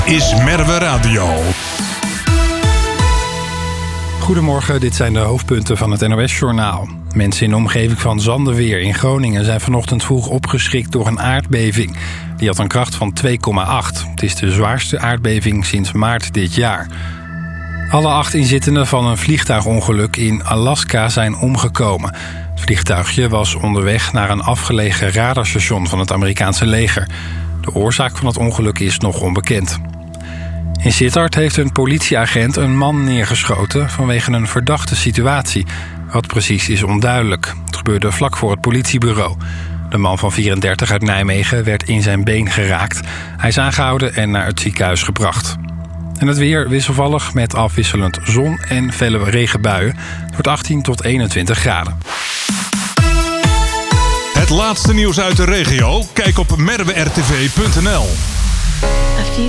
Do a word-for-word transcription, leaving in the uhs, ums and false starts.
is Merwe Radio. Goedemorgen, dit zijn de hoofdpunten van het N O S-journaal. Mensen in de omgeving van Zandeweer in Groningen zijn vanochtend vroeg opgeschrikt door een aardbeving. Die had een kracht van twee komma acht. Het is de zwaarste aardbeving sinds maart dit jaar. Alle acht inzittenden van een vliegtuigongeluk in Alaska zijn omgekomen. Het vliegtuigje was onderweg naar een afgelegen radarstation van het Amerikaanse leger. De oorzaak van het ongeluk is nog onbekend. In Sittard heeft een politieagent een man neergeschoten vanwege een verdachte situatie. Wat precies is onduidelijk. Het gebeurde vlak voor het politiebureau. De man van vierendertig uit Nijmegen werd in zijn been geraakt. Hij is aangehouden en naar het ziekenhuis gebracht. En het weer wisselvallig met afwisselend zon en felle regenbuien. Het wordt achttien tot eenentwintig graden. Het laatste nieuws uit de regio? Kijk op merwe r t v punt n l.